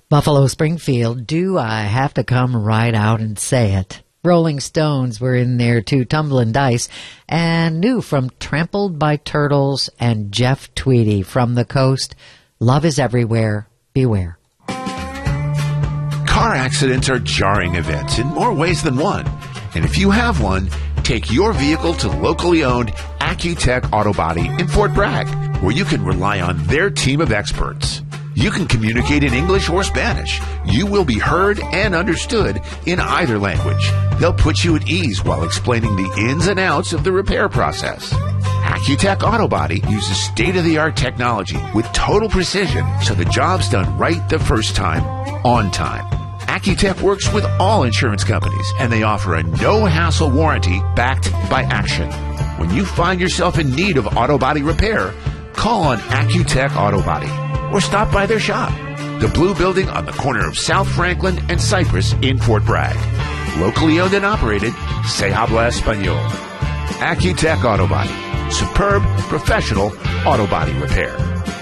Buffalo Springfield, do I have to come right out and say it? Rolling Stones were in there too, Tumbling Dice, and new from Trampled by Turtles and Jeff Tweedy from the Coast, Love is Everywhere, Beware. Car accidents are jarring events in more ways than one. And if you have one, take your vehicle to locally owned Accutech Auto Body in Fort Bragg, where you can rely on their team of experts. You can communicate in English or Spanish. You will be heard and understood in either language. They'll put you at ease while explaining the ins and outs of the repair process. Accutech Auto Body uses state-of-the-art technology with total precision, so the job's done right the first time, on time. Accutech works with all insurance companies, and they offer a no-hassle warranty backed by action. When you find yourself in need of auto body repair, call on Accutech Auto Body or stop by their shop, the blue building on the corner of South Franklin and Cypress in Fort Bragg. Locally owned and operated, Se Habla Español. Accutech Auto Body. Superb, professional auto body repair.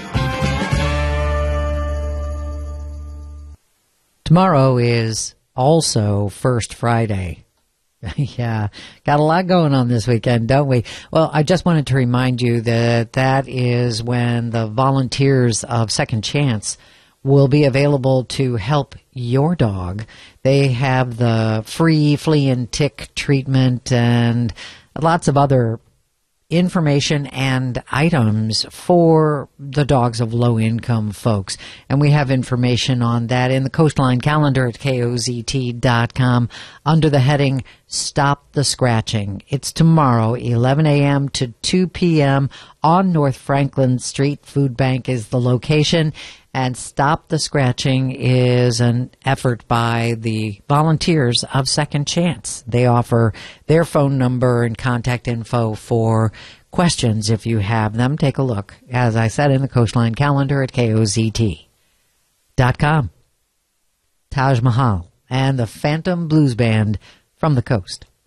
Tomorrow is also First Friday. Yeah, got a lot going on this weekend, don't we? Well, I just wanted to remind you that that is when the volunteers of Second Chance will be available to help your dog. They have the free flea and tick treatment and lots of other information and items for the dogs of low-income folks. And we have information on that in the Coastline calendar at KOZT.com under the heading Stop the Scratching. It's tomorrow, 11 a.m. to 2 p.m. on North Franklin Street. Food Bank is the location. And Stop the Scratching is an effort by the volunteers of Second Chance. They offer their phone number and contact info for questions if you have them. Take a look, as I said, in the Coastline calendar at KOZT.com. Taj Mahal and the Phantom Blues Band from the Coast.